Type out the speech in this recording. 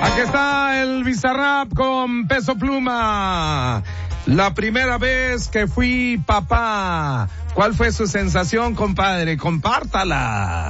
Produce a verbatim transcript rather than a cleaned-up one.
Aquí está el Bizarrap con Peso Pluma. La primera vez que fui papá. ¿Cuál fue su sensación, compadre? Compártala.